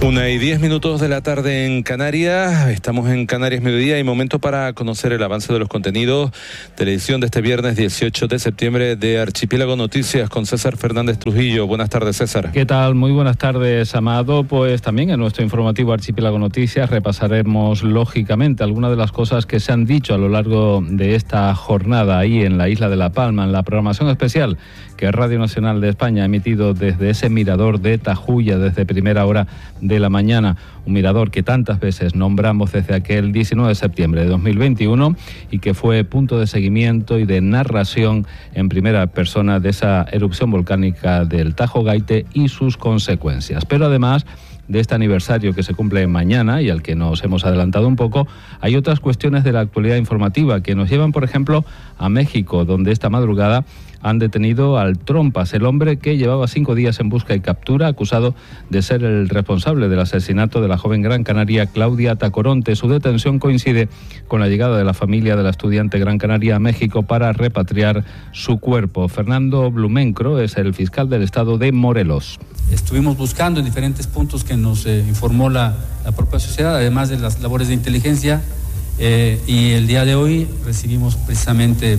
1:10 de la tarde en Canarias. Estamos en Canarias Mediodía y momento para conocer el avance de los contenidos de la edición de este viernes 18 de septiembre de Archipiélago Noticias con César Fernández Trujillo. Buenas tardes, César. ¿Qué tal? Muy buenas tardes, Amado. Pues también en nuestro informativo Archipiélago Noticias repasaremos lógicamente algunas de las cosas que se han dicho a lo largo de esta jornada ahí en la isla de La Palma, en la programación especial que Radio Nacional de España ha emitido desde ese mirador de Tajuya desde primera hora de la mañana, un mirador que tantas veces nombramos desde aquel 19 de septiembre de 2021 y que fue punto de seguimiento y de narración en primera persona de esa erupción volcánica del Tajo Gaite y sus consecuencias. Pero además de este aniversario que se cumple mañana y al que nos hemos adelantado un poco, hay otras cuestiones de la actualidad informativa que nos llevan, por ejemplo, a México, donde esta madrugada han detenido al Trompas, el hombre que llevaba 5 días en busca y captura, acusado de ser el responsable del asesinato de la joven gran canaria Claudia Tacoronte. Su detención coincide con la llegada de la familia de la estudiante gran canaria a México para repatriar su cuerpo. Fernando Blumencro es el fiscal del estado de Morelos. Estuvimos buscando en diferentes puntos que nos informó la propia sociedad, además de las labores de inteligencia, y el día de hoy recibimos precisamente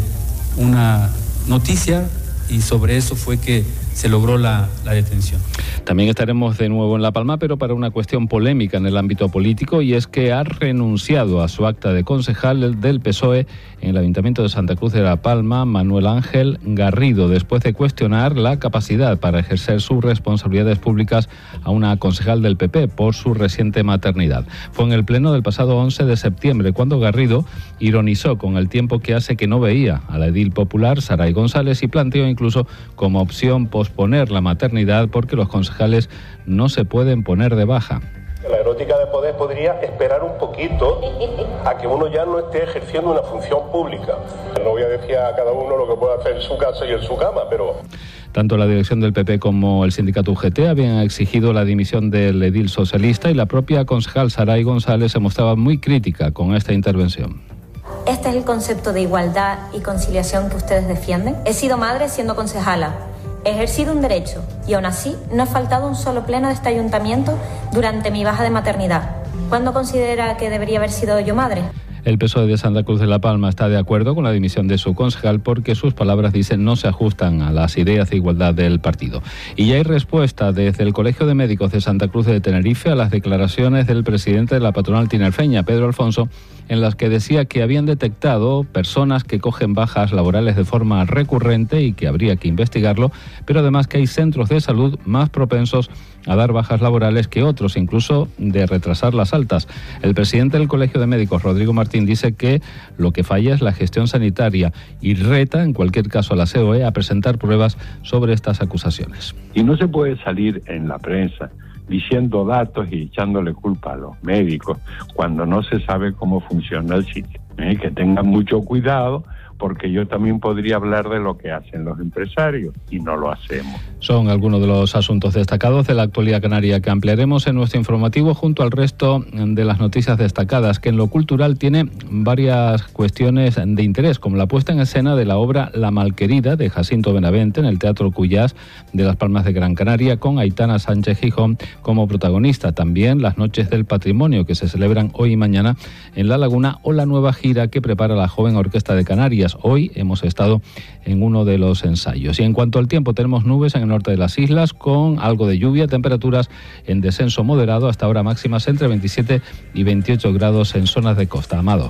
una noticia y sobre eso fue que se logró la detención. También estaremos de nuevo en La Palma, pero para una cuestión polémica en el ámbito político, y es que ha renunciado a su acta de concejal del PSOE en el Ayuntamiento de Santa Cruz de La Palma, Manuel Ángel Garrido, después de cuestionar la capacidad para ejercer sus responsabilidades públicas a una concejal del PP por su reciente maternidad. Fue en el pleno del pasado 11 de septiembre cuando Garrido ironizó con el tiempo que hace que no veía a la edil popular Saray González y planteó incluso como opción posponer la maternidad porque los concejales no se pueden poner de baja. La erótica de poder podría esperar un poquito a que uno ya no esté ejerciendo una función pública. No voy a decir a cada uno lo que puede hacer en su casa y en su cama, pero... Tanto la dirección del PP como el sindicato UGT habían exigido la dimisión del edil socialista y la propia concejal Saray González se mostraba muy crítica con esta intervención. ¿Este es el concepto de igualdad y conciliación que ustedes defienden? He sido madre siendo concejala. He ejercido un derecho y aún así no he faltado un solo pleno de este ayuntamiento durante mi baja de maternidad. ¿Cuándo considera que debería haber sido yo madre? El PSOE de Santa Cruz de La Palma está de acuerdo con la dimisión de su concejal porque sus palabras, dicen, no se ajustan a las ideas de igualdad del partido. Y ya hay respuesta desde el Colegio de Médicos de Santa Cruz de Tenerife a las declaraciones del presidente de la patronal tinerfeña, Pedro Alfonso, en las que decía que habían detectado personas que cogen bajas laborales de forma recurrente y que habría que investigarlo, pero además que hay centros de salud más propensos a dar bajas laborales que otros, incluso de retrasar las altas. El presidente del Colegio de Médicos, Rodrigo Martín, dice que lo que falla es la gestión sanitaria y reta, en cualquier caso, a la COE a presentar pruebas sobre estas acusaciones. Y no se puede salir en la prensa diciendo datos y echándole culpa a los médicos cuando no se sabe cómo funciona el sitio. Que tengan mucho cuidado, porque yo también podría hablar de lo que hacen los empresarios y no lo hacemos. Son algunos de los asuntos destacados de la actualidad canaria que ampliaremos en nuestro informativo junto al resto de las noticias destacadas, que en lo cultural tiene varias cuestiones de interés, como la puesta en escena de la obra La Malquerida de Jacinto Benavente en el Teatro Cuyás de Las Palmas de Gran Canaria, con Aitana Sánchez Gijón como protagonista. También las Noches del Patrimonio, que se celebran hoy y mañana en La Laguna, o la nueva gira que prepara la Joven Orquesta de Canarias. Hoy hemos estado en uno de los ensayos. Y en cuanto al tiempo, tenemos nubes en el norte de las islas con algo de lluvia, temperaturas en descenso moderado, hasta ahora máximas entre 27 y 28 grados en zonas de costa. Amado.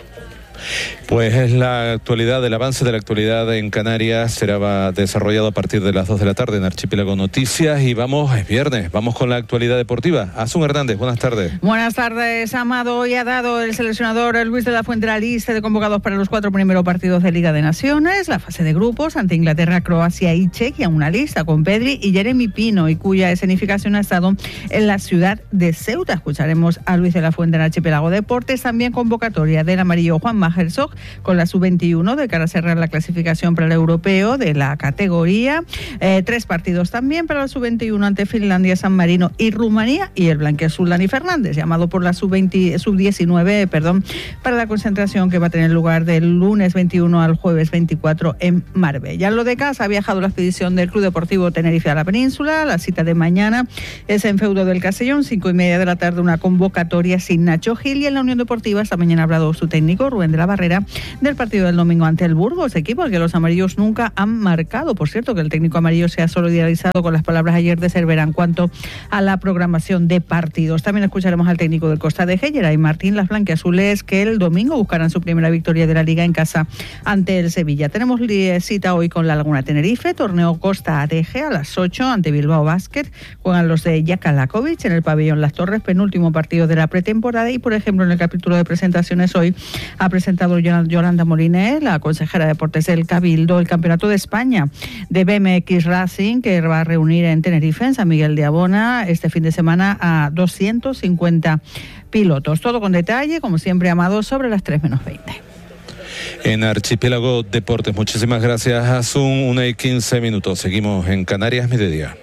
Pues es la actualidad, el avance de la actualidad en Canarias será desarrollado a partir de las 2 de la tarde en Archipiélago Noticias y vamos, es viernes, vamos con la actualidad deportiva. Asun Hernández, buenas tardes. Buenas tardes, Amado. Hoy ha dado el seleccionador Luis de la Fuente la lista de convocados para los 4 primeros partidos de Liga de Naciones, la fase de grupos ante Inglaterra, Croacia y Chequia, una lista con Pedri y Jeremy Pino y cuya escenificación ha estado en la ciudad de Ceuta. Escucharemos a Luis de la Fuente en Archipiélago Deportes, también convocatoria del amarillo Juanma Palma Herzog con la sub-21 de cara a cerrar la clasificación para el europeo de la categoría. 3 partidos también para la sub-21 ante Finlandia, San Marino y Rumanía, y el blanquiazul Dani Fernández, llamado por la sub-19, para la concentración que va a tener lugar del lunes 21 al jueves 24 en Marbella. En lo de casa ha viajado la expedición del Club Deportivo Tenerife a la península. La cita de mañana es en Feudo del Castellón, 5:30 de la tarde, una convocatoria sin Nacho Gil, y en la Unión Deportiva esta mañana ha hablado su técnico Rubén de la Barrera del partido del domingo ante el Burgos, equipo al que los amarillos nunca han marcado. Por cierto, que el técnico amarillo se ha solidarizado con las palabras ayer de Cervera en cuanto a la programación de partidos. También escucharemos al técnico del Costa de Geray, Martín, las blanquiazules, que el domingo buscarán su primera victoria de la Liga en casa ante el Sevilla. Tenemos cita hoy con la Laguna Tenerife, torneo Costa Adeje a las 8 ante Bilbao Basket. Juegan los de Jaka Lakovic en el pabellón Las Torres, penúltimo partido de la pretemporada, y por ejemplo en el capítulo de presentaciones hoy ha presentado Yolanda Moliner, la consejera de Deportes del Cabildo, el Campeonato de España de BMX Racing, que va a reunir en Tenerife, en San Miguel de Abona, este fin de semana a 250 pilotos. Todo con detalle, como siempre, Amado, sobre las 3:20. En Archipiélago Deportes, muchísimas gracias, Asun. 1:15. Seguimos en Canarias Mediodía.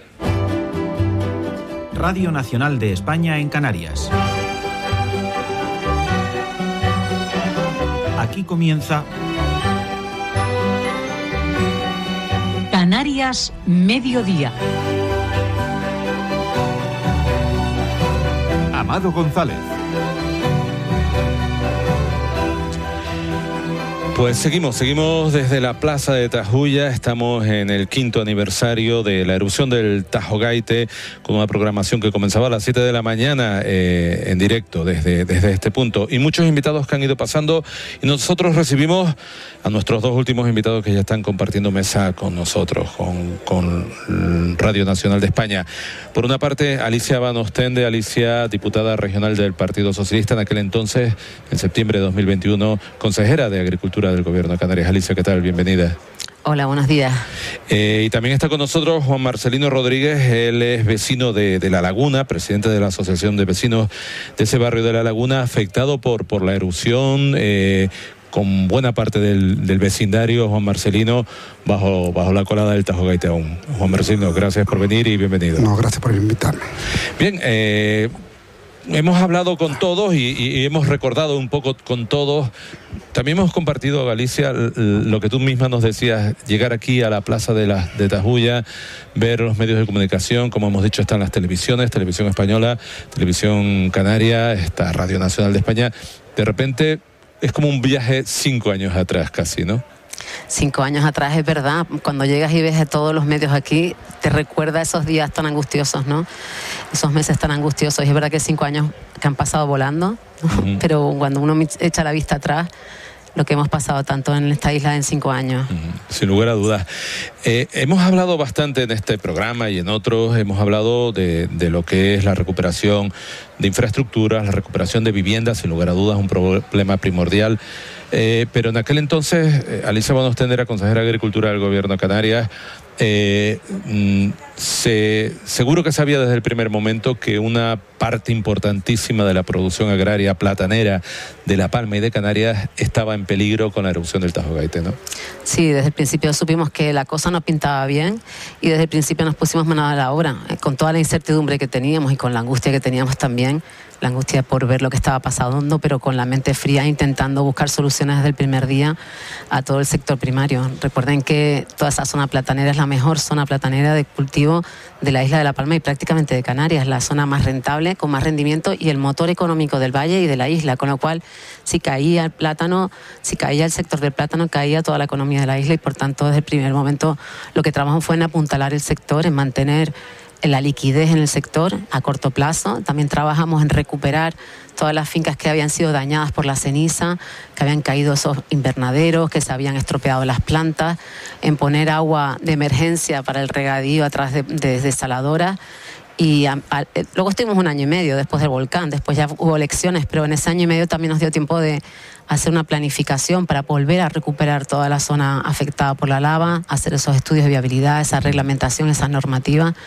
Radio Nacional de España en Canarias. Aquí comienza Canarias Mediodía. Amado González. Pues seguimos desde la Plaza de Tajuya. Estamos en el 5º aniversario de la erupción del Tajo Gaite, con una programación que comenzaba a las 7 de la mañana en directo desde este punto, y muchos invitados que han ido pasando, y nosotros recibimos a nuestros 2 últimos invitados que ya están compartiendo mesa con nosotros, con Radio Nacional de España. Por una parte, Alicia Van Ostende, Alicia, diputada regional del Partido Socialista, en aquel entonces, en septiembre de 2021, consejera de Agricultura del Gobierno de Canarias. Alicia, ¿qué tal? Bienvenida. Hola, buenos días. Y también está con nosotros Juan Marcelino Rodríguez. Él es vecino de La Laguna, presidente de la Asociación de Vecinos de ese barrio de La Laguna, afectado por la erupción, con buena parte del vecindario, Juan Marcelino, bajo la colada del Tajo Gaite aún. Juan Marcelino, gracias por venir y bienvenido. No, gracias por invitarme. Bien, hemos hablado con todos y hemos recordado un poco con todos. También hemos compartido, Galicia, lo que tú misma nos decías, llegar aquí a la plaza de Tajuya, ver los medios de comunicación, como hemos dicho, están las televisiones, Televisión Española, Televisión Canaria, está Radio Nacional de España. De repente es como un viaje 5 años atrás casi, ¿no? 5 años atrás, es verdad. Cuando llegas y ves a todos los medios aquí, te recuerda esos días tan angustiosos, ¿no? Esos meses tan angustiosos. Y es verdad que 5 años que han pasado volando, ¿no? Pero cuando uno echa la vista atrás, lo que hemos pasado tanto en esta isla en 5 años. Sin lugar a dudas. Hemos hablado bastante en este programa y en otros, hemos hablado de lo que es la recuperación de infraestructuras, la recuperación de viviendas, sin lugar a dudas, un problema primordial. Pero en aquel entonces, Alicia Van Ostende era consejera de Agricultura del Gobierno de Canarias. Seguro que sabía desde el primer momento que una parte importantísima de la producción agraria platanera de La Palma y de Canarias estaba en peligro con la erupción del Tajo Gaite, ¿no? Sí, desde el principio supimos que la cosa no pintaba bien, y desde el principio nos pusimos manos a la obra, con toda la incertidumbre que teníamos y con la angustia que teníamos también, la angustia por ver lo que estaba pasando, pero con la mente fría, intentando buscar soluciones desde el primer día a todo el sector primario. Recuerden que toda esa zona platanera es la mejor zona platanera de cultivo de la isla de La Palma y prácticamente de Canarias, la zona más rentable, con más rendimiento y el motor económico del valle y de la isla, con lo cual si caía el plátano, si caía el sector del plátano, caía toda la economía de la isla, y por tanto desde el primer momento lo que trabajamos fue en apuntalar el sector, en mantener la liquidez en el sector a corto plazo. También trabajamos en recuperar todas las fincas que habían sido dañadas por la ceniza, que habían caído esos invernaderos, que se habían estropeado las plantas, en poner agua de emergencia para el regadío a través de desaladoras. Y luego estuvimos 1 año y medio después del volcán, después ya hubo elecciones, pero en ese año y medio también nos dio tiempo de hacer una planificación para volver a recuperar toda la zona afectada por la lava, hacer esos estudios de viabilidad, esa reglamentación, esa normativa.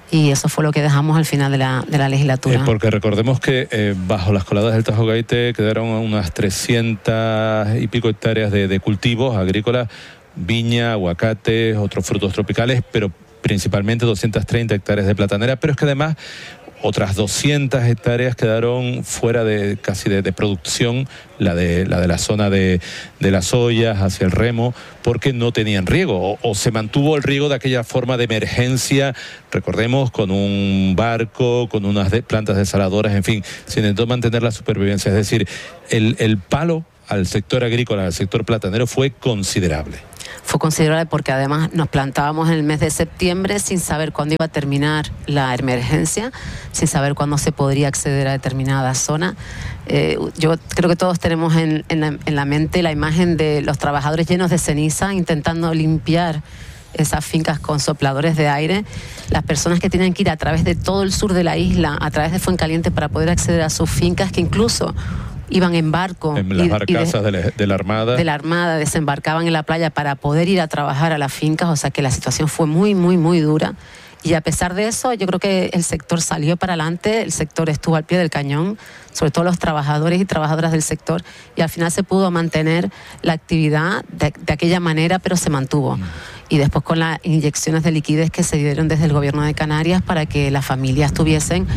y eso fue lo que dejamos al final de la legislatura. Porque recordemos que bajo las coladas del Tajo Gaite quedaron unas 300 y pico hectáreas de cultivos agrícolas, viña, aguacate, otros frutos tropicales, pero principalmente 230 hectáreas de platanera, pero es que además otras 200 hectáreas quedaron fuera de casi de producción, la de la zona de las ollas hacia el remo, porque no tenían riego, o se mantuvo el riego de aquella forma de emergencia, recordemos, con un barco, con unas plantas desaladoras, en fin, se intentó mantener la supervivencia. Es decir, el palo al sector agrícola, al sector platanero, fue considerable. Fue considerable porque además nos plantábamos en el mes de septiembre sin saber cuándo iba a terminar la emergencia, sin saber cuándo se podría acceder a determinada zona. Yo creo que todos tenemos en la mente la imagen de los trabajadores llenos de ceniza intentando limpiar esas fincas con sopladores de aire, las personas que tienen que ir a través de todo el sur de la isla, a través de Fuencaliente para poder acceder a sus fincas, que incluso iban en barco. En las barcazas de la Armada. De la Armada, desembarcaban en la playa para poder ir a trabajar a las fincas, o sea que la situación fue muy, muy, muy dura. Y a pesar de eso, yo creo que el sector salió para adelante, el sector estuvo al pie del cañón, sobre todo los trabajadores y trabajadoras del sector, y al final se pudo mantener la actividad de aquella manera, pero se mantuvo. Y después con las inyecciones de liquidez que se dieron desde el gobierno de Canarias para que las familias tuviesen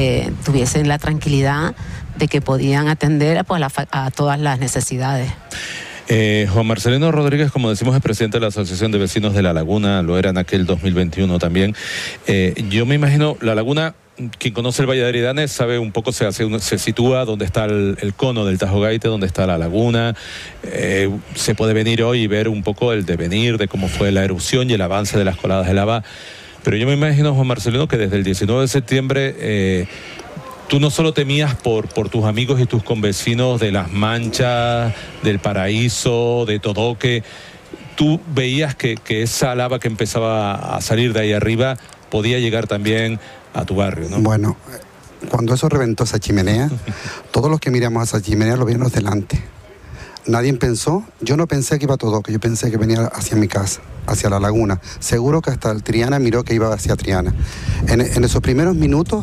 la tranquilidad de que podían atender pues, a todas las necesidades. Juan Marcelino Rodríguez, como decimos, es presidente de la Asociación de Vecinos de La Laguna, lo era en aquel 2021 también. Yo me imagino, La Laguna, quien conoce el Valle de Aridanes sabe un poco, se sitúa donde está el cono del Tajo Gaite, donde está la laguna. Se puede venir hoy y ver un poco el devenir de cómo fue la erupción y el avance de las coladas de lava. Pero yo me imagino, Juan Marcelino, que desde el 19 de septiembre... tú no solo temías por tus amigos y tus convecinos de Las Manchas, del Paraíso, de Todoque, tú veías que esa lava que empezaba a salir de ahí arriba podía llegar también a tu barrio, ¿no? Bueno, cuando eso reventó esa chimenea, todos los que miramos a esa chimenea lo vimos delante. Nadie pensó, yo no pensé que iba a Todoque, yo pensé que venía hacia mi casa, hacia la laguna. Seguro que hasta el Triana miró que iba hacia Triana. En esos primeros minutos...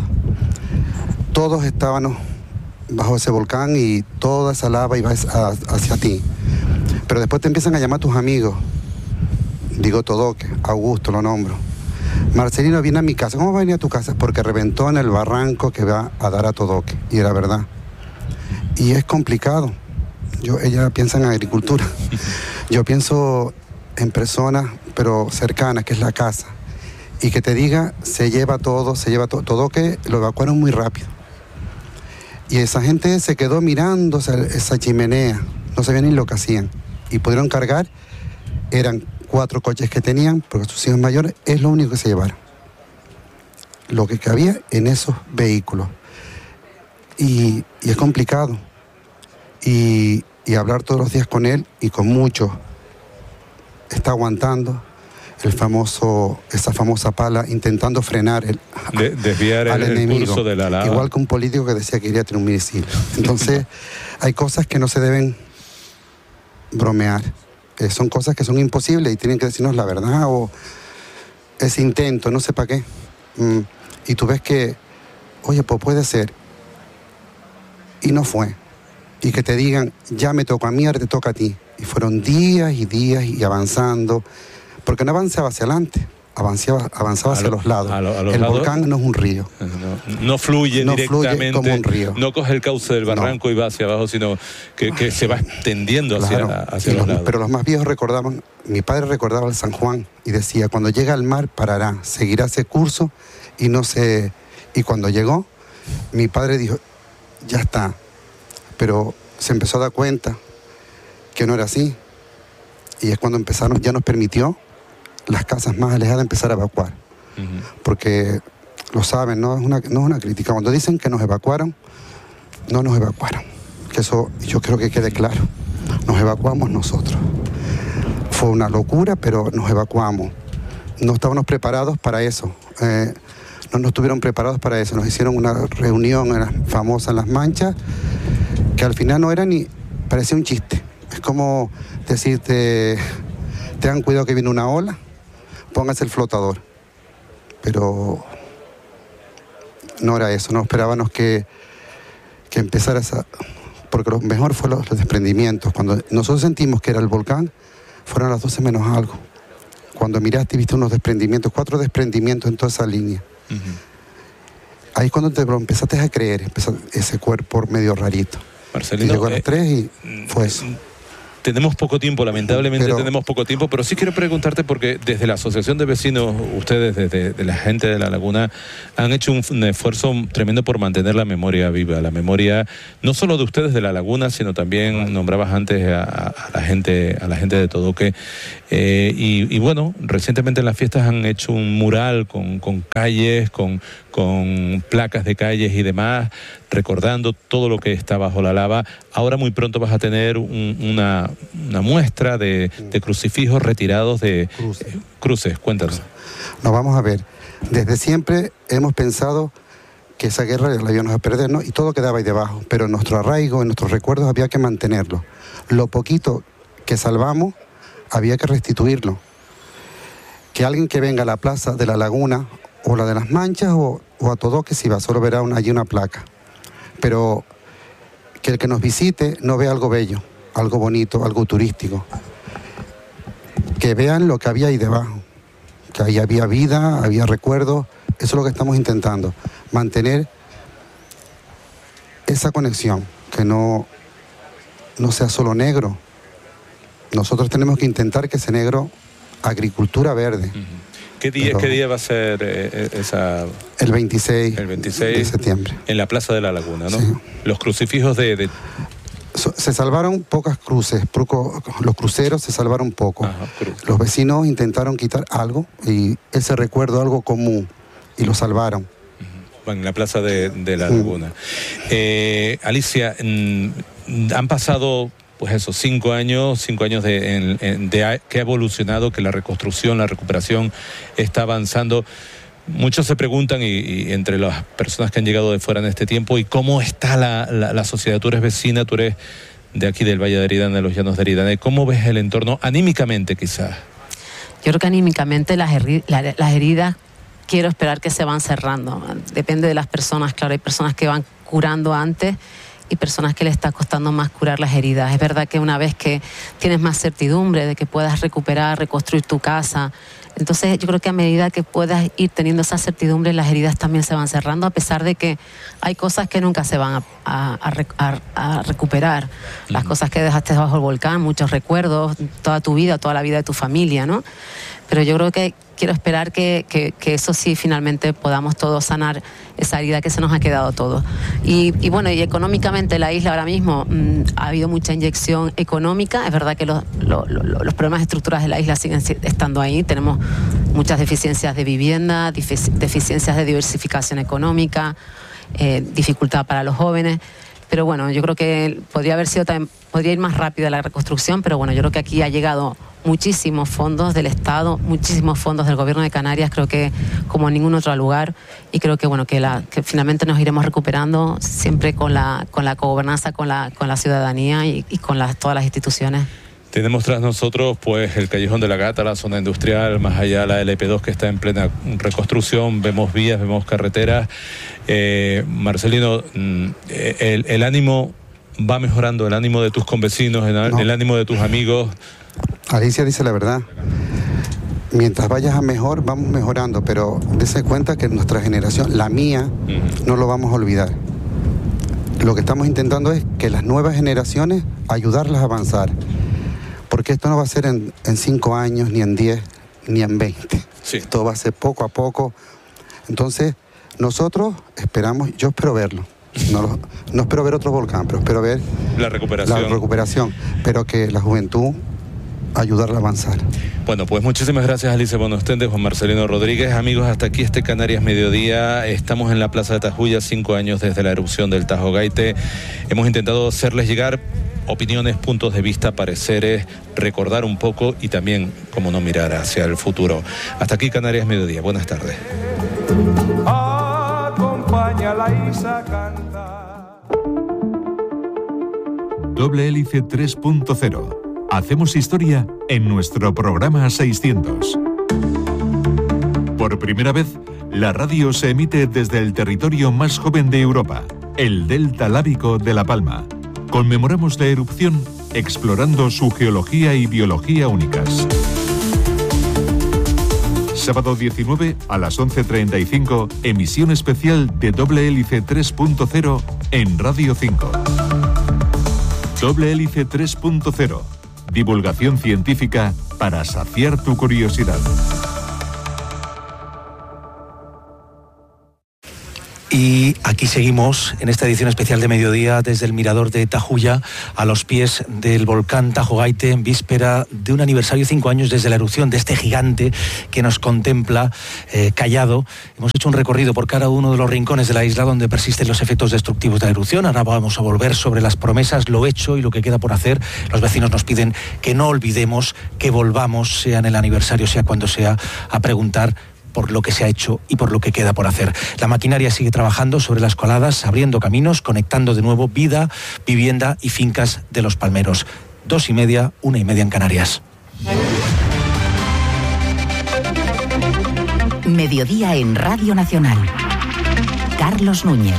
todos estábamos bajo ese volcán y toda esa lava iba hacia ti. Pero después te empiezan a llamar tus amigos. Digo Todoque, Augusto lo nombro. Marcelino viene a mi casa. ¿Cómo va a venir a tu casa? Porque reventó en el barranco que va a dar a Todoque. Y era verdad. Y es complicado. Ella piensa en agricultura. Yo pienso en personas, pero cercanas, que es la casa. Y que te diga, se lleva todo. Todoque lo evacuaron muy rápido. Y esa gente se quedó mirando esa chimenea, no sabían ni lo que hacían. Y pudieron cargar, eran 4 coches que tenían, porque sus hijos mayores, es lo único que se llevaron. Lo que cabía en esos vehículos. Y es complicado. Y hablar todos los días con él, y con muchos, está aguantando esa famosa pala, intentando frenar desviar al el enemigo, curso de la lava. Igual que un político que decía que quería tener un misil. Entonces, hay cosas que no se deben bromear. Son cosas que son imposibles y tienen que decirnos la verdad, o ese intento, no sé para qué. Y tú ves que, oye, pues puede ser. Y no fue. Y que te digan, ya me tocó a mí, ahora te toca a ti. Y fueron días y días y avanzando. Porque no avanzaba hacia adelante, avanzaba hacia los lados. El volcán no es un río. No fluye directamente. Fluye como un río. No coge el cauce del barranco y va hacia abajo, sino que se va extendiendo hacia los lados. Pero los más viejos recordaban, mi padre recordaba el San Juan y decía, cuando llega al mar parará, seguirá ese curso y no sé. Y cuando llegó, mi padre dijo, ya está. Pero se empezó a dar cuenta que no era así. Y es cuando ya nos permitió las casas más alejadas empezar a evacuar. Porque lo saben, no es una crítica. Cuando dicen que nos evacuaron, no nos evacuaron. Que eso yo creo que quede claro. Nos evacuamos nosotros. Fue una locura, pero nos evacuamos. No estábamos preparados para eso. No estuvieron preparados para eso. Nos hicieron una reunión famosa en Las Manchas, que al final no era ni... parecía un chiste. Es como decirte, tengan cuidado que viene una ola, póngase el flotador. Pero no era eso, no esperábamos que empezara esa... Porque lo mejor fue los desprendimientos. Cuando nosotros sentimos que era el volcán, fueron las 12 menos algo. Cuando miraste y viste unos desprendimientos, 4 desprendimientos en toda esa línea. Ahí es cuando te lo empezaste a creer, ese cuerpo medio rarito. Marcelino, llegó a las 3 y fue eso. Tenemos poco tiempo, lamentablemente tenemos poco tiempo, pero sí quiero preguntarte porque desde la Asociación de Vecinos, ustedes, desde la gente de La Laguna, han hecho un esfuerzo tremendo por mantener la memoria viva, la memoria no solo de ustedes de La Laguna, sino también nombrabas antes a la gente de Todoque. Y bueno, recientemente en las fiestas han hecho un mural con calles, con placas de calles y demás, recordando todo lo que está bajo la lava. Ahora muy pronto vas a tener una muestra de crucifijos retirados de cruces. Cuéntanos. Nos vamos a ver. Desde siempre hemos pensado que esa guerra la íbamos a perder, ¿no? Y todo quedaba ahí debajo, pero nuestro arraigo, en nuestros recuerdos había que mantenerlo. Lo poquito que salvamos había que restituirlo. Que alguien que venga a la plaza de La Laguna o la de las Manchas o a Todoque, si va, solo verá allí una placa. Pero que el que nos visite no vea algo bello, algo bonito, algo turístico. Que vean lo que había ahí debajo, que ahí había vida, había recuerdos. Eso es lo que estamos intentando, mantener esa conexión, que no sea solo negro. Nosotros tenemos que intentar que ese negro, agricultura verde. ¿Qué día va a ser esa...? El 26 de septiembre. En la Plaza de La Laguna, ¿no? Sí. Los crucifijos Se salvaron pocas cruces, los cruceros se salvaron poco. Ajá, los vecinos intentaron quitar algo y ese recuerdo, algo común, y lo salvaron. En la Plaza de La Laguna. Alicia, han pasado... Pues eso, 5 años de que ha evolucionado, que la reconstrucción, la recuperación está avanzando. Muchos se preguntan, y entre las personas que han llegado de fuera en este tiempo, ¿y cómo está la sociedad? Tú eres vecina, tú eres de aquí del Valle de Aridane, de los Llanos de Aridane. ¿Cómo ves el entorno anímicamente, quizás? Yo creo que anímicamente las heridas quiero esperar que se van cerrando. Depende de las personas, claro, hay personas que van curando antes y personas que le está costando más curar las heridas. Es verdad que una vez que tienes más certidumbre de que puedas recuperar, reconstruir tu casa, entonces yo creo que a medida que puedas ir teniendo esa certidumbre, las heridas también se van cerrando, a pesar de que hay cosas que nunca se van a recuperar. Las cosas que dejaste bajo el volcán, muchos recuerdos, toda tu vida, toda la vida de tu familia, ¿no? Pero yo creo que quiero esperar que eso sí finalmente podamos todos sanar esa herida que se nos ha quedado todos. Y bueno, y económicamente la isla ahora mismo ha habido mucha inyección económica. Es verdad que los problemas estructurales de la isla siguen estando ahí. Tenemos muchas deficiencias de vivienda, deficiencias de diversificación económica, dificultad para los jóvenes. Pero bueno, yo creo que podría ir más rápida la reconstrucción, pero bueno, yo creo que aquí ha llegado muchísimos fondos del Estado, muchísimos fondos del Gobierno de Canarias, creo que como en ningún otro lugar, y creo que bueno, que finalmente nos iremos recuperando siempre con la cogobernanza, con la ciudadanía y con todas las instituciones. Tenemos tras nosotros pues el Callejón de la Gata, la zona industrial, más allá la LP2 que está en plena reconstrucción, vemos vías, vemos carreteras. Marcelino, el ánimo va mejorando, el ánimo de tus convecinos, el ánimo de tus amigos. Alicia dice la verdad. Mientras vayas a mejor, vamos mejorando, pero dése cuenta que nuestra generación, la mía, no lo vamos a olvidar. Lo que estamos intentando es que las nuevas generaciones, ayudarlas a avanzar. Porque esto no va a ser en 5 años, ni en 10, ni en 20. Sí. Esto va a ser poco a poco. Entonces, nosotros esperamos, yo espero verlo. No espero ver otro volcán, pero espero ver la recuperación. Pero que la juventud ayudarla a avanzar. Bueno, pues muchísimas gracias, Alicia Bonostende, Juan Marcelino Rodríguez. Amigos, hasta aquí Canarias Mediodía. Estamos en la Plaza de Tajuya, 5 años desde la erupción del Tajo Gaite. Hemos intentado hacerles llegar opiniones, puntos de vista, pareceres, recordar un poco y también, como no, mirar hacia el futuro. Hasta aquí Canarias Mediodía. Buenas tardes. Acompaña a la Isa canta. Doble Hélice 3.0. Hacemos historia en nuestro programa 600. Por primera vez, La radio se emite desde el territorio más joven de Europa, el Delta Lábico de La Palma. Conmemoramos la erupción explorando su geología y biología únicas. Sábado 19 a las 11:35, emisión especial de Doble Hélice 3.0 en Radio 5. Doble Hélice 3.0. Divulgación científica para saciar tu curiosidad. Y aquí seguimos en esta edición especial de mediodía desde el mirador de Tajuya, a los pies del volcán Tajo Gaite, en víspera de un aniversario, 5 años desde la erupción de este gigante que nos contempla callado. Hemos hecho un recorrido por cada uno de los rincones de la isla donde persisten los efectos destructivos de la erupción. Ahora vamos a volver sobre las promesas, lo hecho y lo que queda por hacer. Los vecinos nos piden que no olvidemos, que volvamos, sea en el aniversario, sea cuando sea, a preguntar por lo que se ha hecho y por lo que queda por hacer. La maquinaria sigue trabajando sobre las coladas, abriendo caminos, conectando de nuevo vida, vivienda y fincas de los palmeros. 2:30, 1:30 en Canarias. Mediodía en Radio Nacional. Carlos Núñez.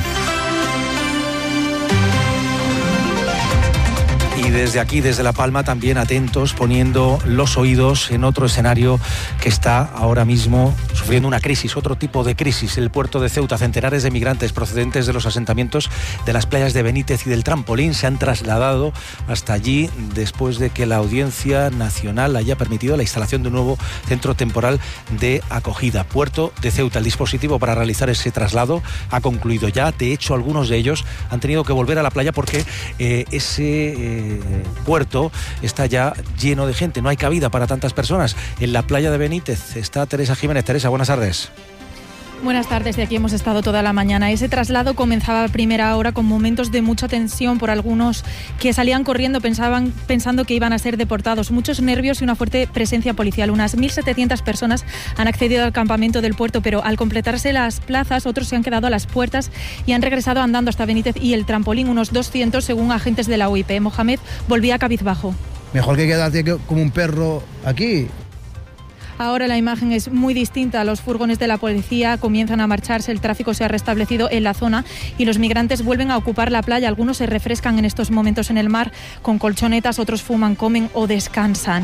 Y desde aquí, desde La Palma, también atentos, poniendo los oídos en otro escenario que está ahora mismo sufriendo una crisis, otro tipo de crisis. El puerto de Ceuta, centenares de migrantes procedentes de los asentamientos de las playas de Benítez y del Trampolín se han trasladado hasta allí después de que la Audiencia Nacional haya permitido la instalación de un nuevo centro temporal de acogida. Puerto de Ceuta, el dispositivo para realizar ese traslado ha concluido ya. De hecho, algunos de ellos han tenido que volver a la playa porque ese puerto está ya lleno de gente, no hay cabida para tantas personas. En la playa de Benítez está Teresa Jiménez. Teresa, buenas tardes. Buenas tardes, de aquí hemos estado toda la mañana. Ese traslado comenzaba a primera hora con momentos de mucha tensión por algunos que salían corriendo, pensando que iban a ser deportados. Muchos nervios y una fuerte presencia policial. Unas 1.700 personas han accedido al campamento del puerto, pero al completarse las plazas, otros se han quedado a las puertas y han regresado andando hasta Benítez y el Trampolín, unos 200 según agentes de la UIP. Mohamed volvía cabizbajo. Mejor que quedarte como un perro aquí. Ahora la imagen es muy distinta. Los furgones de la policía comienzan a marcharse, el tráfico se ha restablecido en la zona y los migrantes vuelven a ocupar la playa. Algunos se refrescan en estos momentos en el mar con colchonetas, otros fuman, comen o descansan.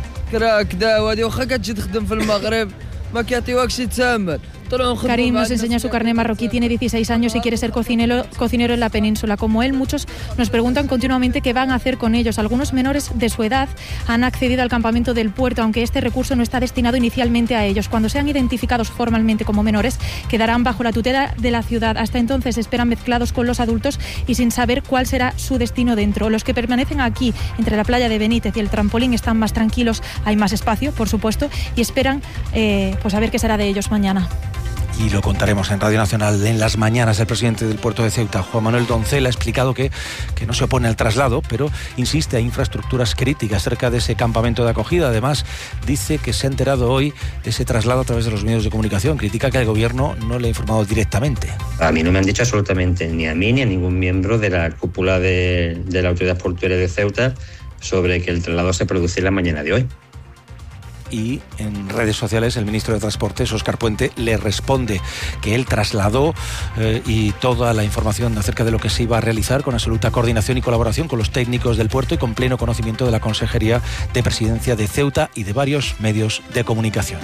Karim nos enseña su carné marroquí, tiene 16 años y quiere ser cocinero en la península. Como él, muchos nos preguntan continuamente qué van a hacer con ellos. Algunos menores de su edad han accedido al campamento del puerto, aunque este recurso no está destinado inicialmente a ellos. Cuando sean identificados formalmente como menores, quedarán bajo la tutela de la ciudad. Hasta entonces esperan mezclados con los adultos y sin saber cuál será su destino dentro. Los que permanecen aquí, entre la playa de Benítez y el Trampolín, están más tranquilos, hay más espacio, por supuesto, y esperan pues a ver qué será de ellos mañana. Y lo contaremos en Radio Nacional en las mañanas. El presidente del puerto de Ceuta, Juan Manuel Doncel, ha explicado que no se opone al traslado, pero insiste en infraestructuras críticas cerca de ese campamento de acogida. Además, dice que se ha enterado hoy de ese traslado a través de los medios de comunicación. Critica que el gobierno no le ha informado directamente. A mí no me han dicho absolutamente, ni a mí ni a ningún miembro de la cúpula de la Autoridad Portuaria de Ceuta, sobre que el traslado se produce la mañana de hoy. Y en redes sociales el ministro de Transportes, Óscar Puente, le responde que él trasladó y toda la información acerca de lo que se iba a realizar con absoluta coordinación y colaboración con los técnicos del puerto y con pleno conocimiento de la Consejería de Presidencia de Ceuta y de varios medios de comunicación.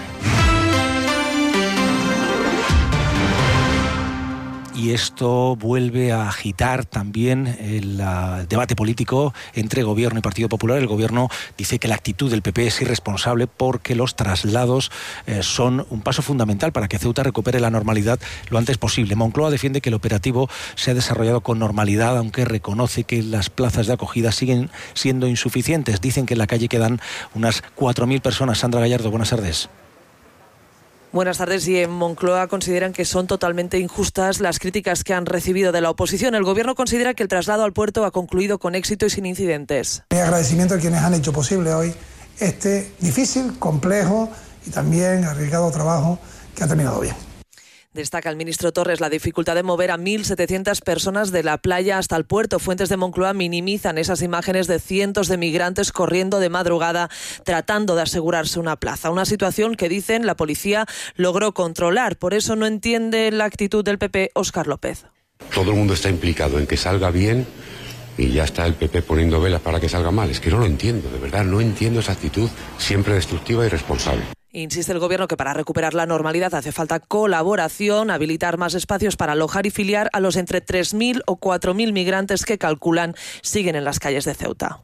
Y esto vuelve a agitar también el debate político entre Gobierno y Partido Popular. El Gobierno dice que la actitud del PP es irresponsable porque los traslados son un paso fundamental para que Ceuta recupere la normalidad lo antes posible. Moncloa defiende que el operativo se ha desarrollado con normalidad, aunque reconoce que las plazas de acogida siguen siendo insuficientes. Dicen que en la calle quedan unas 4.000 personas. Sandra Gallardo, buenas tardes. Buenas tardes. Y en Moncloa consideran que son totalmente injustas las críticas que han recibido de la oposición. El Gobierno considera que el traslado al puerto ha concluido con éxito y sin incidentes. Mi agradecimiento a quienes han hecho posible hoy este difícil, complejo y también arriesgado trabajo que ha terminado bien. Destaca el ministro Torres la dificultad de mover a 1.700 personas de la playa hasta el puerto. Fuentes de Moncloa minimizan esas imágenes de cientos de migrantes corriendo de madrugada tratando de asegurarse una plaza. Una situación que, dicen, la policía logró controlar. Por eso no entiende la actitud del PP Óscar López. Todo el mundo está implicado en que salga bien y ya está el PP poniendo velas para que salga mal. Es que no lo entiendo, de verdad, no entiendo esa actitud siempre destructiva y irresponsable. Insiste el Gobierno que para recuperar la normalidad hace falta colaboración, habilitar más espacios para alojar y filiar a los entre 3.000 o 4.000 migrantes que calculan siguen en las calles de Ceuta.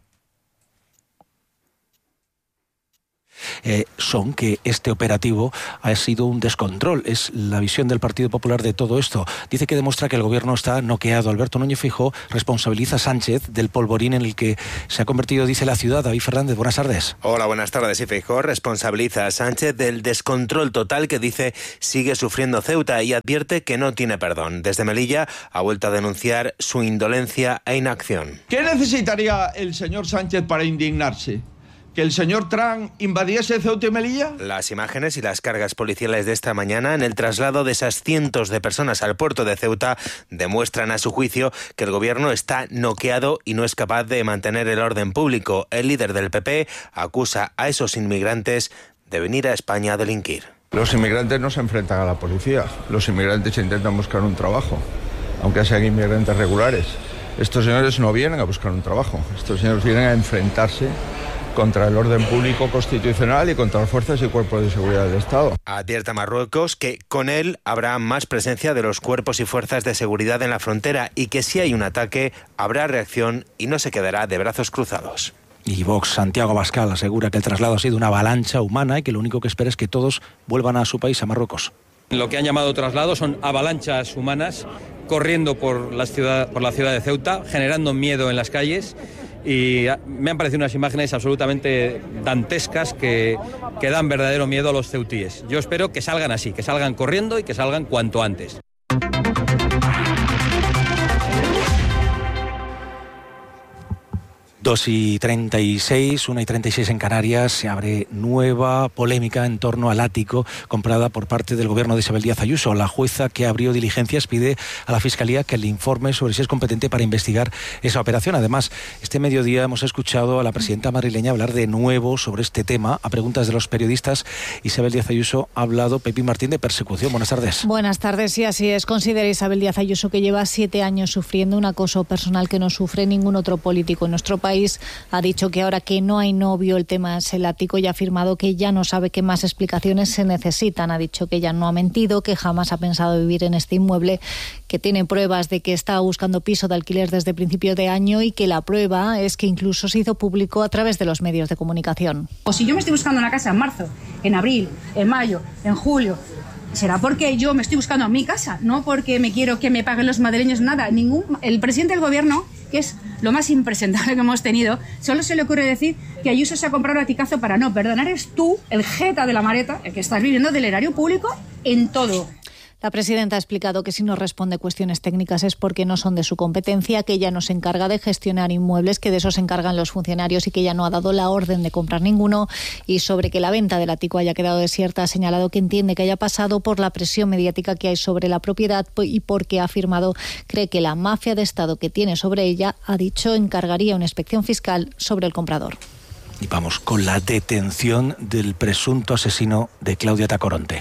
Son que este operativo ha sido un descontrol. Es la visión del Partido Popular de todo esto. Dice que demuestra que el gobierno está noqueado. Alberto Núñez Feijóo responsabiliza a Sánchez del polvorín en el que se ha convertido, dice, la ciudad. David Fernández, buenas tardes. Hola, buenas tardes. Y Feijóo responsabiliza a Sánchez del descontrol total que dice sigue sufriendo Ceuta y advierte que no tiene perdón. Desde Melilla ha vuelto a denunciar su indolencia e inacción. ¿Qué necesitaría el señor Sánchez para indignarse? ¿Que el señor Trump invadiese Ceuta y Melilla? Las imágenes y las cargas policiales de esta mañana en el traslado de esas cientos de personas al puerto de Ceuta demuestran a su juicio que el gobierno está noqueado y no es capaz de mantener el orden público. El líder del PP acusa a esos inmigrantes de venir a España a delinquir. Los inmigrantes no se enfrentan a la policía. Los inmigrantes intentan buscar un trabajo, aunque sean inmigrantes regulares. Estos señores no vienen a buscar un trabajo. Estos señores vienen a enfrentarse contra el orden público constitucional y contra las fuerzas y cuerpos de seguridad del Estado. Advierte a Marruecos que con él habrá más presencia de los cuerpos y fuerzas de seguridad en la frontera y que si hay un ataque habrá reacción y no se quedará de brazos cruzados. Y Vox, Santiago Abascal, asegura que el traslado ha sido una avalancha humana y que lo único que espera es que todos vuelvan a su país, a Marruecos. Lo que han llamado traslado son avalanchas humanas corriendo por la ciudad de Ceuta, generando miedo en las calles. Y me han parecido unas imágenes absolutamente dantescas que dan verdadero miedo a los ceutíes. Yo espero que salgan así, que salgan corriendo y que salgan cuanto antes. 2:36, 1:36 en Canarias, se abre nueva polémica en torno al ático comprada por parte del gobierno de Isabel Díaz Ayuso. La jueza que abrió diligencias pide a la Fiscalía que le informe sobre si es competente para investigar esa operación. Además, este mediodía hemos escuchado a la presidenta madrileña hablar de nuevo sobre este tema. A preguntas de los periodistas, Isabel Díaz Ayuso ha hablado, Pepín Martín, de persecución. Buenas tardes. Buenas tardes, sí, así es. Considera Isabel Díaz Ayuso que lleva 7 años sufriendo un acoso personal que no sufre ningún otro político en nuestro país. Ha dicho que ahora que no hay novio el tema es el ático y ha afirmado que ya no sabe qué más explicaciones se necesitan. Ha dicho que ella no ha mentido, que jamás ha pensado vivir en este inmueble, que tiene pruebas de que estaba buscando piso de alquiler desde principios de año y que la prueba es que incluso se hizo público a través de los medios de comunicación. O si yo me estoy buscando una casa en marzo, en abril, en mayo, en julio, será porque yo me estoy buscando mi casa, no porque me quiero que me paguen los madrileños nada. El presidente del gobierno, que es lo más impresentable que hemos tenido, solo se le ocurre decir que Ayuso se ha comprado un aticazo para no perdonar. Eres tú, el jeta de la maleta, el que estás viviendo del erario público en todo. La presidenta ha explicado que si no responde cuestiones técnicas es porque no son de su competencia, que ella no se encarga de gestionar inmuebles, que de eso se encargan los funcionarios y que ella no ha dado la orden de comprar ninguno. Y sobre que la venta del ático haya quedado desierta, ha señalado que entiende que haya pasado por la presión mediática que hay sobre la propiedad y porque ha afirmado cree que la mafia de Estado que tiene sobre ella, ha dicho, encargaría una inspección fiscal sobre el comprador. Y vamos con la detención del presunto asesino de Claudia Tacoronte.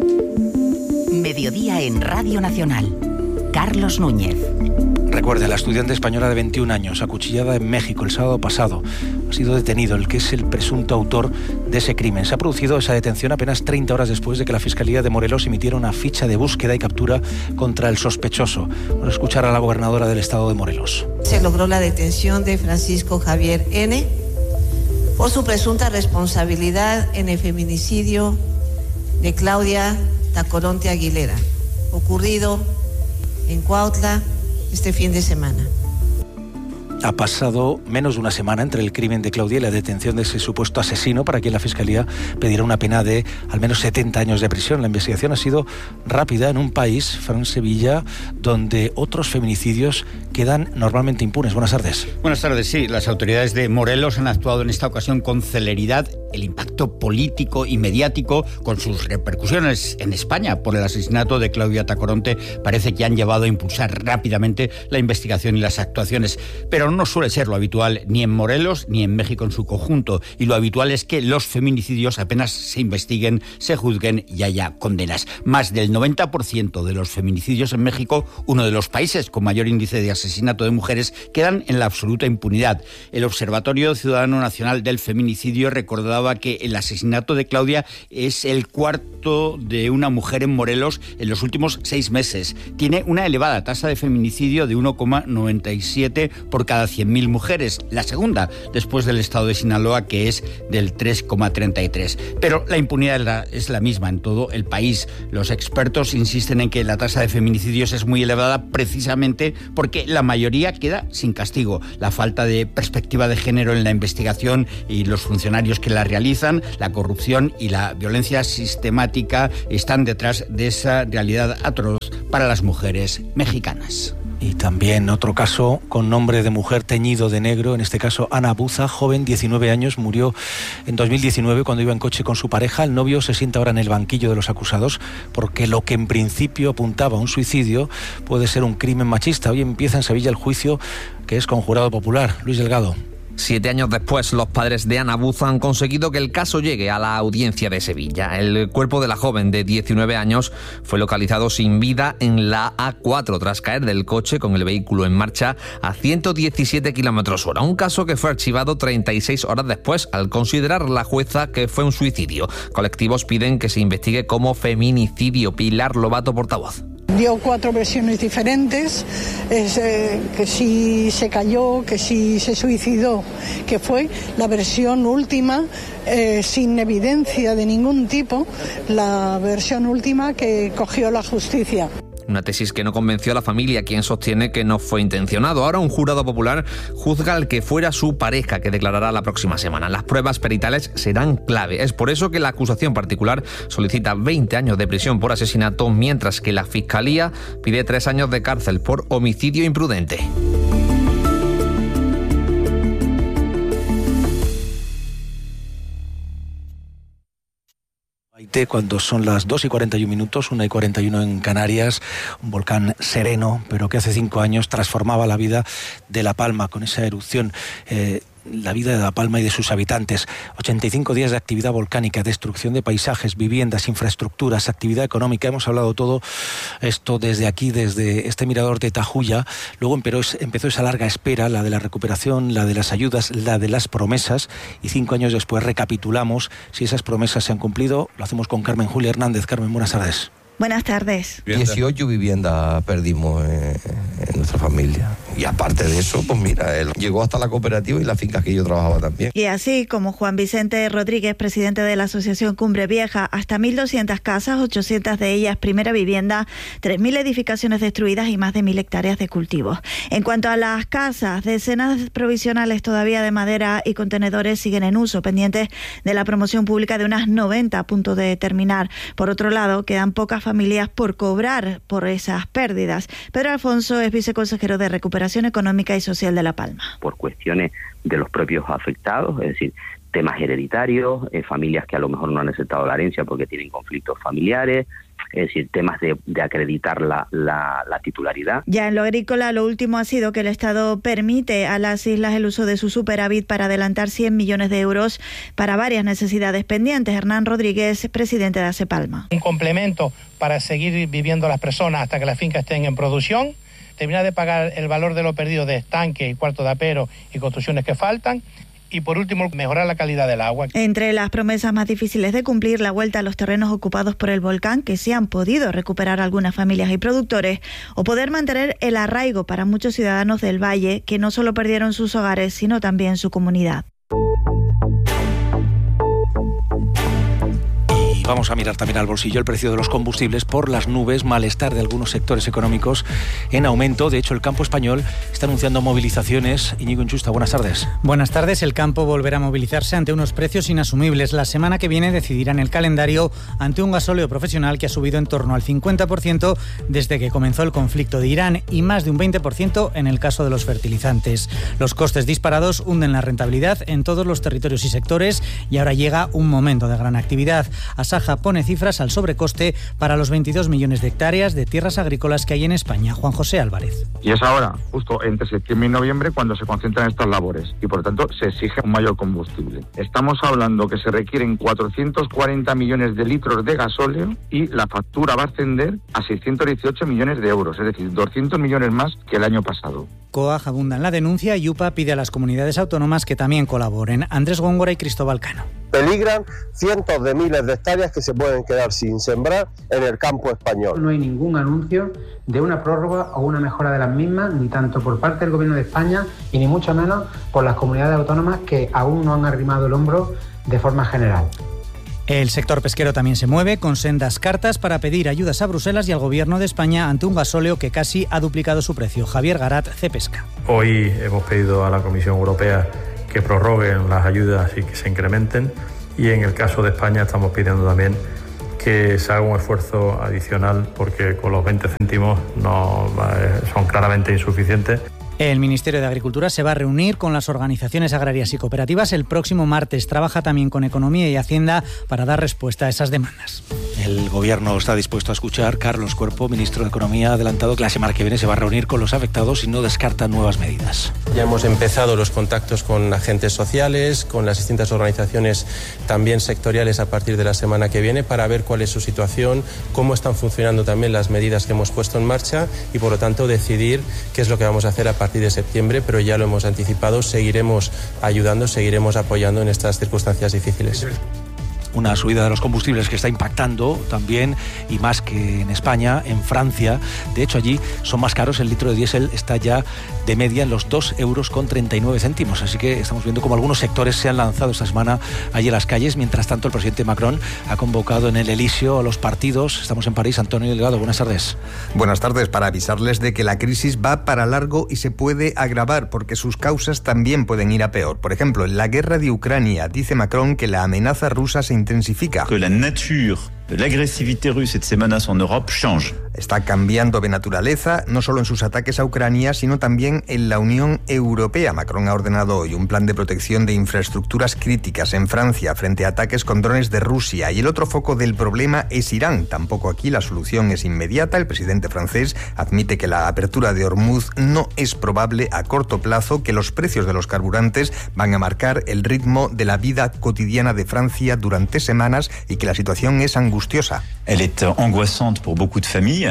Mediodía en Radio Nacional. Carlos Núñez. Recuerde, la estudiante española de 21 años, acuchillada en México el sábado pasado, ha sido detenido el que es el presunto autor de ese crimen. Se ha producido esa detención apenas 30 horas después de que la Fiscalía de Morelos emitiera una ficha de búsqueda y captura contra el sospechoso. Vamos a escuchar a la gobernadora del estado de Morelos. Se logró la detención de Francisco Javier N. por su presunta responsabilidad en el feminicidio de Claudia Tacoronte Aguilera, ocurrido en Cuautla este fin de semana. Ha pasado menos de una semana entre el crimen de Claudia y la detención de ese supuesto asesino, para quien la Fiscalía pedirá una pena de al menos 70 años de prisión. La investigación ha sido rápida en un país, Fran Sevilla, donde otros feminicidios quedan normalmente impunes. Buenas tardes. Buenas tardes, sí. Las autoridades de Morelos han actuado en esta ocasión con celeridad el impacto político y mediático con sus repercusiones en España por el asesinato de Claudia Tacoronte parece que han llevado a impulsar rápidamente la investigación y las actuaciones. Pero no suele ser lo habitual ni en Morelos ni en México en su conjunto. Y lo habitual es que los feminicidios apenas se investiguen, se juzguen y haya condenas. Más del 90% de los feminicidios en México, uno de los países con mayor índice de asesinato de mujeres, quedan en la absoluta impunidad. El Observatorio Ciudadano Nacional del Feminicidio recordaba que el asesinato de Claudia es el cuarto de una mujer en Morelos en los últimos 6 meses. Tiene una elevada tasa de feminicidio de 1,97 por cada 100.000 mujeres, la segunda después del estado de Sinaloa, que es del 3,33. Pero la impunidad es la misma en todo el país. Los expertos insisten en que la tasa de feminicidios es muy elevada precisamente porque la mayoría queda sin castigo. La falta de perspectiva de género en la investigación y los funcionarios que la realizan, la corrupción y la violencia sistemática están detrás de esa realidad atroz para las mujeres mexicanas. Y también otro caso con nombre de mujer teñido de negro, en este caso Ana Buza, joven, 19 años, murió en 2019 cuando iba en coche con su pareja. El novio se sienta ahora en el banquillo de los acusados porque lo que en principio apuntaba a un suicidio puede ser un crimen machista. Hoy empieza en Sevilla el juicio, que es con jurado popular. Luis Delgado. 7 años después, los padres de Ana Buza han conseguido que el caso llegue a la audiencia de Sevilla. El cuerpo de la joven de 19 años fue localizado sin vida en la A4 tras caer del coche con el vehículo en marcha a 117 km/h. Un caso que fue archivado 36 horas después al considerar la jueza que fue un suicidio. Colectivos piden que se investigue como feminicidio. Pilar Lobato, portavoz. Dio 4 versiones diferentes, que si se cayó, que si se suicidó, que fue la versión última, sin evidencia de ningún tipo, la versión última que cogió la justicia. Una tesis que no convenció a la familia, quien sostiene que no fue intencionado. Ahora un jurado popular juzga al que fuera su pareja, que declarará la próxima semana. Las pruebas peritales serán clave. Es por eso que la acusación particular solicita 20 años de prisión por asesinato, mientras que la Fiscalía pide 3 años de cárcel por homicidio imprudente. Cuando son las 2:41, 1:41 en Canarias, un volcán sereno, pero que hace 5 años transformaba la vida de La Palma con esa erupción. La vida de La Palma y de sus habitantes. 85 días de actividad volcánica, destrucción de paisajes, viviendas, infraestructuras, actividad económica. Hemos hablado todo esto desde aquí, desde este mirador de Tajuya. Luego empezó esa larga espera, la de la recuperación, la de las ayudas, la de las promesas. Y 5 años después recapitulamos si esas promesas se han cumplido. Lo hacemos con Carmen Julia Hernández. Carmen, buenas tardes. Buenas tardes. 18 viviendas perdimos en nuestra familia. Y aparte de eso, pues mira, él llegó hasta la cooperativa y las fincas que yo trabajaba también. Y así como Juan Vicente Rodríguez, presidente de la Asociación Cumbre Vieja, hasta 1.200 casas, 800 de ellas primera vivienda, 3.000 edificaciones destruidas y más de 1.000 hectáreas de cultivos. En cuanto a las casas, decenas provisionales todavía de madera y contenedores siguen en uso, pendientes de la promoción pública de unas 90 a punto de terminar. Por otro lado, quedan pocas familias por cobrar por esas pérdidas. Pedro Alfonso es viceconsejero de Recuperación Económica y Social de La Palma. Por cuestiones de los propios afectados, es decir, temas hereditarios, familias que a lo mejor no han aceptado la herencia porque tienen conflictos familiares, es decir, temas de acreditar la titularidad. Ya en lo agrícola, lo último ha sido que el Estado permite a las islas el uso de su superávit para adelantar 100 millones de euros para varias necesidades pendientes. Hernán Rodríguez, presidente de ACEPalma. Un complemento para seguir viviendo las personas hasta que las fincas estén en producción, terminar de pagar el valor de lo perdido de estanques y cuartos de apero y construcciones que faltan. Y por último, mejorar la calidad del agua. Entre las promesas más difíciles de cumplir, la vuelta a los terrenos ocupados por el volcán, que sí han podido recuperar algunas familias y productores, o poder mantener el arraigo para muchos ciudadanos del valle, que no solo perdieron sus hogares, sino también su comunidad. Y vamos a mirar también al bolsillo el precio de los combustibles por las nubes, malestar de algunos sectores económicos en aumento. De hecho, el campo español está anunciando movilizaciones. Íñigo Inchusta, buenas tardes. Buenas tardes. El campo volverá a movilizarse ante unos precios inasumibles. La semana que viene decidirán el calendario ante un gasóleo profesional que ha subido en torno al 50% desde que comenzó el conflicto de Irán y más de un 20% en el caso de los fertilizantes. Los costes disparados hunden la rentabilidad en todos los territorios y sectores y ahora llega un momento de gran actividad. Asaja pone cifras al sobrecoste para los 22 millones de hectáreas de tierras agrícolas que hay en España. Juan José Álvarez. Y es ahora, justo entre septiembre y noviembre, cuando se concentran estas labores y por lo tanto se exige un mayor combustible. Estamos hablando que se requieren 440 millones de litros de gasóleo y la factura va a ascender a 618 millones de euros, es decir, 200 millones más que el año pasado. COAG abunda en la denuncia y UPA pide a las comunidades autónomas que también colaboren. Andrés Góngora y Cristóbal Cano. Peligran cientos de miles de hectáreas que se pueden quedar sin sembrar en el campo español. No hay ningún anuncio de una prórroga o una mejora de las mismas, ni tanto por parte del Gobierno de España y ni mucho menos por las comunidades autónomas que aún no han arrimado el hombro de forma general. El sector pesquero también se mueve con sendas cartas para pedir ayudas a Bruselas y al Gobierno de España ante un gasóleo que casi ha duplicado su precio. Javier Garat, Cepesca. Hoy hemos pedido a la Comisión Europea que prorroguen las ayudas y que se incrementen, y en el caso de España estamos pidiendo también que se haga un esfuerzo adicional porque con los 20 céntimos no son claramente insuficientes. El Ministerio de Agricultura se va a reunir con las organizaciones agrarias y cooperativas el próximo martes. Trabaja también con Economía y Hacienda para dar respuesta a esas demandas. El Gobierno está dispuesto a escuchar. Carlos Cuerpo, ministro de Economía, ha adelantado que la semana que viene se va a reunir con los afectados y no descarta nuevas medidas. Ya hemos empezado los contactos con agentes sociales, con las distintas organizaciones también sectoriales a partir de la semana que viene para ver cuál es su situación, cómo están funcionando también las medidas que hemos puesto en marcha y por lo tanto decidir qué es lo que vamos a hacer a partir de septiembre, pero ya lo hemos anticipado, seguiremos ayudando, seguiremos apoyando en estas circunstancias difíciles. Una subida de los combustibles que está impactando también, y más que en España, en Francia. De hecho, allí son más caros. El litro de diésel está ya de media en los 2,39 €. Así que estamos viendo cómo algunos sectores se han lanzado esta semana allí a las calles. Mientras tanto, el presidente Macron ha convocado en el Elíseo a los partidos. Estamos en París. Antonio Delgado, buenas tardes. Buenas tardes, para avisarles de que la crisis va para largo y se puede agravar, porque sus causas también pueden ir a peor. Por ejemplo, en la guerra de Ucrania, dice Macron que la amenaza rusa se intensifica. Que la nature de la agresividad rusa y de sus amenazas en Europa change. Está cambiando de naturaleza, no solo en sus ataques a Ucrania, sino también en la Unión Europea. Macron ha ordenado hoy un plan de protección de infraestructuras críticas en Francia frente a ataques con drones de Rusia. Y el otro foco del problema es Irán. Tampoco aquí la solución es inmediata. El presidente francés admite que la apertura de Hormuz no es probable a corto plazo, que los precios de los carburantes van a marcar el ritmo de la vida cotidiana de Francia durante semanas y que la situación es angustiosa. Elle est angoissante pour beaucoup de familles.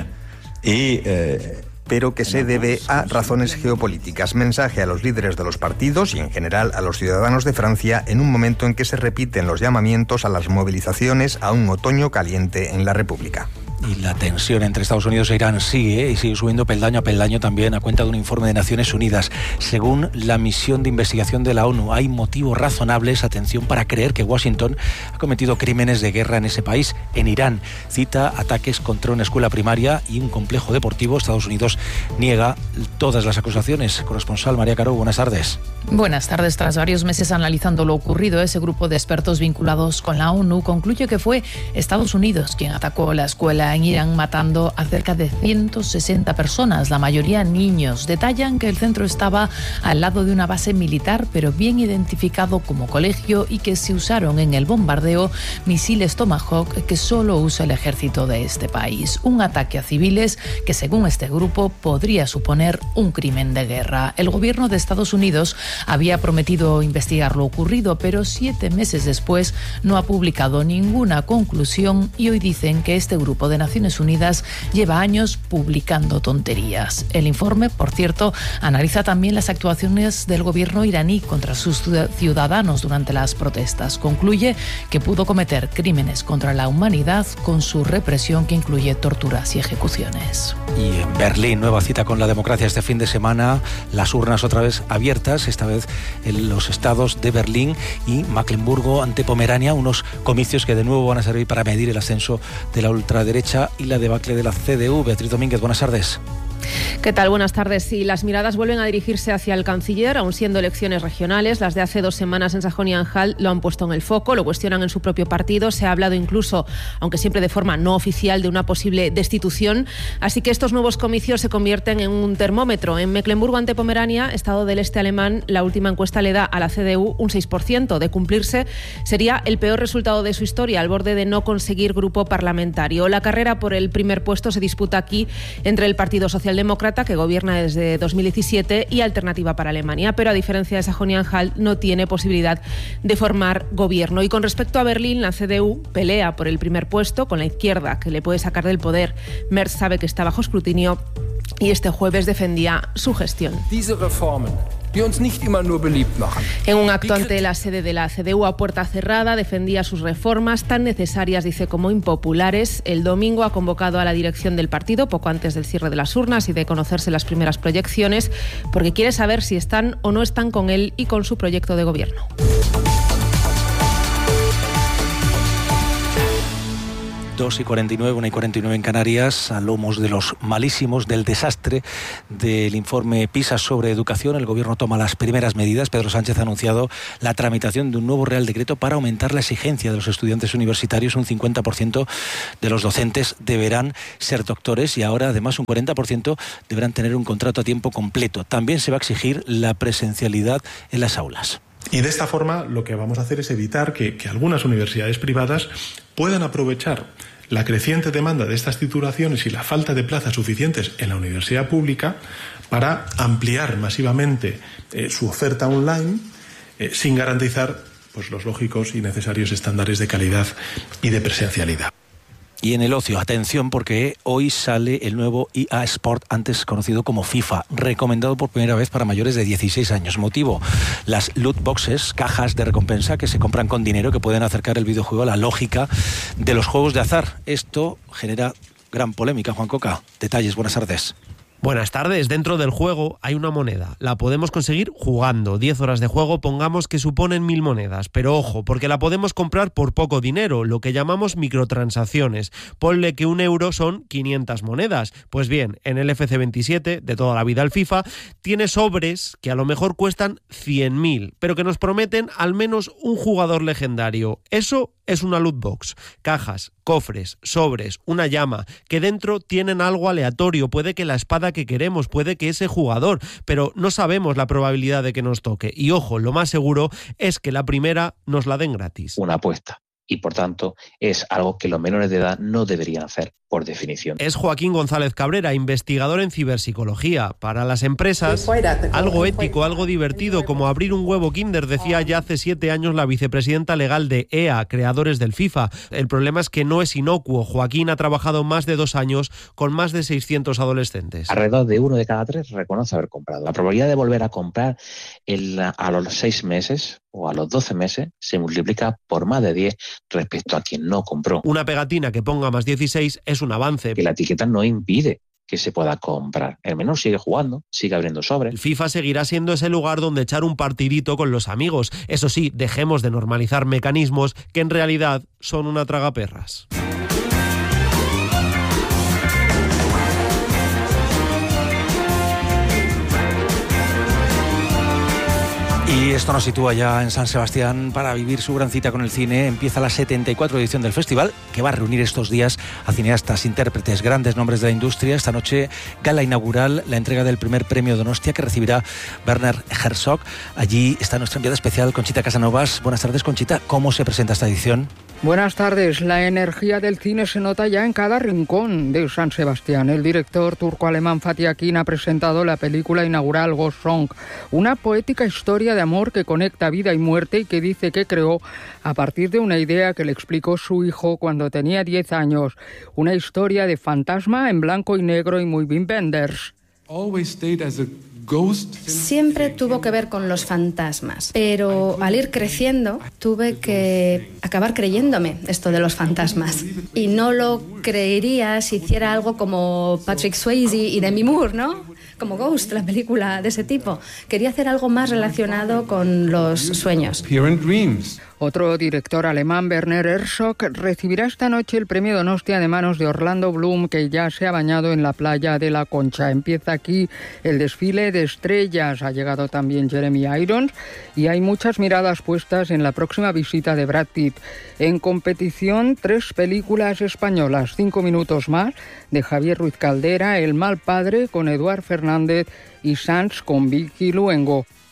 Pero que se debe a razones geopolíticas. Mensaje a los líderes de los partidos y en general a los ciudadanos de Francia en un momento en que se repiten los llamamientos a las movilizaciones a un otoño caliente en la República. Y la tensión entre Estados Unidos e Irán sigue y sigue subiendo peldaño a peldaño también a cuenta de un informe de Naciones Unidas. Según la misión de investigación de la ONU, hay motivos razonables, atención, para creer que Washington ha cometido crímenes de guerra en ese país. En Irán cita ataques contra una escuela primaria y un complejo deportivo. Estados Unidos niega todas las acusaciones. Corresponsal María Caro, buenas tardes. Buenas tardes. Tras varios meses analizando lo ocurrido, ese grupo de expertos vinculados con la ONU concluye que fue Estados Unidos quien atacó la escuela en Irán, matando a cerca de 160 personas, la mayoría niños. Detallan que el centro estaba al lado de una base militar, pero bien identificado como colegio, y que se usaron en el bombardeo misiles Tomahawk que solo usa el ejército de este país. Un ataque a civiles que, según este grupo, podría suponer un crimen de guerra. El gobierno de Estados Unidos había prometido investigar lo ocurrido, pero 7 meses después no ha publicado ninguna conclusión y hoy dicen que este grupo de Naciones Unidas lleva años publicando tonterías. El informe, por cierto, analiza también las actuaciones del gobierno iraní contra sus ciudadanos durante las protestas. Concluye que pudo cometer crímenes contra la humanidad con su represión que incluye torturas y ejecuciones. Y en Berlín, nueva cita con la democracia este fin de semana, las urnas otra vez abiertas, esta vez en los estados de Berlín y Mecklemburgo ante Pomerania, unos comicios que de nuevo van a servir para medir el ascenso de la ultraderecha y la debacle de la CDU. Beatriz Domínguez, buenas tardes. ¿Qué tal? Buenas tardes. Sí, las miradas vuelven a dirigirse hacia el canciller, aun siendo elecciones regionales. Las de hace 2 semanas en Sajonia-Anhalt lo han puesto en el foco, lo cuestionan en su propio partido. Se ha hablado incluso, aunque siempre de forma no oficial, de una posible destitución. Así que estos nuevos comicios se convierten en un termómetro. En Mecklemburgo ante Pomerania, estado del este alemán, la última encuesta le da a la CDU un 6%. De cumplirse, sería el peor resultado de su historia, al borde de no conseguir grupo parlamentario. La carrera por el primer puesto se disputa aquí entre el Partido Socialdemócrata, que gobierna desde 2017, y Alternativa para Alemania, pero a diferencia de Sajonia-Anhalt no tiene posibilidad de formar gobierno. Y con respecto a Berlín, la CDU pelea por el primer puesto con la izquierda, que le puede sacar del poder. Merz sabe que está bajo escrutinio y este jueves defendía su gestión. En un acto ante la sede de la CDU a puerta cerrada, defendía sus reformas tan necesarias, dice, como impopulares. El domingo ha convocado a la dirección del partido poco antes del cierre de las urnas y de conocerse las primeras proyecciones, porque quiere saber si están o no están con él y con su proyecto de gobierno. 2:49, 1:49 en Canarias, a lomos de los malísimos, del desastre del informe PISA sobre educación. El gobierno toma las primeras medidas. Pedro Sánchez ha anunciado la tramitación de un nuevo Real Decreto para aumentar la exigencia de los estudiantes universitarios. Un 50% de los docentes deberán ser doctores y ahora además un 40% deberán tener un contrato a tiempo completo. También se va a exigir la presencialidad en las aulas. Y de esta forma lo que vamos a hacer es evitar que algunas universidades privadas puedan aprovechar la creciente demanda de estas titulaciones y la falta de plazas suficientes en la universidad pública para ampliar masivamente su oferta online sin garantizar los lógicos y necesarios estándares de calidad y de presencialidad. Y en el ocio, atención, porque hoy sale el nuevo EA Sport, antes conocido como FIFA, recomendado por primera vez para mayores de 16 años. Motivo, las loot boxes, cajas de recompensa que se compran con dinero, que pueden acercar el videojuego a la lógica de los juegos de azar. Esto genera gran polémica. Juan Coca, detalles, buenas tardes. Buenas tardes. Dentro del juego hay una moneda. La podemos conseguir jugando. 10 horas de juego, pongamos que suponen 1.000 monedas. Pero ojo, porque la podemos comprar por poco dinero, lo que llamamos microtransacciones. Ponle que 1 euro son 500 monedas. Pues bien, en el FC27, de toda la vida el FIFA, tiene sobres que a lo mejor cuestan 100.000, pero que nos prometen al menos un jugador legendario. Eso es una loot box. Cajas, cofres, sobres, una llama, que dentro tienen algo aleatorio. Puede que la espada que queremos, puede que ese jugador, pero no sabemos la probabilidad de que nos toque. Y ojo, lo más seguro es que la primera nos la den gratis. Una apuesta. Y por tanto es algo que los menores de edad no deberían hacer, por definición. Es Joaquín González Cabrera, investigador en ciberpsicología. Para las empresas, algo ético, algo divertido, como abrir un huevo Kinder, decía ya hace 7 años la vicepresidenta legal de EA, creadores del FIFA. El problema es que no es inocuo. Joaquín ha trabajado más de 2 años con más de 600 adolescentes. Alrededor de 1 de cada 3 reconoce haber comprado. La probabilidad de volver a comprar a los 6 meses o a los 12 meses se multiplica por más de 10 respecto a quien no compró. Una pegatina que ponga más 16 es un avance. Que la etiqueta no impide que se pueda comprar. El menor sigue jugando, sigue abriendo sobres. El FIFA seguirá siendo ese lugar donde echar un partidito con los amigos. Eso sí, dejemos de normalizar mecanismos que en realidad son una tragaperras. Y esto nos sitúa ya en San Sebastián para vivir su gran cita con el cine. Empieza la 74 edición del festival, que va a reunir estos días a cineastas, intérpretes, grandes nombres de la industria. Esta noche, gala inaugural, la entrega del primer premio Donostia, que recibirá Werner Herzog. Allí está nuestra enviada especial, Conchita Casanovas. Buenas tardes, Conchita. ¿Cómo se presenta esta edición? Buenas tardes. La energía del cine se nota ya en cada rincón de San Sebastián. El director turco-alemán Fatih Akin ha presentado la película inaugural Ghost Song, una poética historia de amor que conecta vida y muerte y que dice que creó a partir de una idea que le explicó su hijo cuando tenía 10 años. Una historia de fantasma en blanco y negro y muy Wim Wenders. Siempre tuvo que ver con los fantasmas, pero al ir creciendo tuve que acabar creyéndome esto de los fantasmas. Y no lo creería si hiciera algo como Patrick Swayze y Demi Moore, ¿no? Como Ghost, la película de ese tipo. Quería hacer algo más relacionado con los sueños. Otro director alemán, Werner Herzog, recibirá esta noche el premio Donostia de manos de Orlando Bloom, que ya se ha bañado en la playa de La Concha. Empieza aquí el desfile de estrellas. Ha llegado también Jeremy Irons y hay muchas miradas puestas en la próxima visita de Brad Pitt. En competición, 3 películas españolas. 5 minutos más de Javier Ruiz Caldera, El mal padre con Eduard Fernández y Sanz con Vicky Luengo.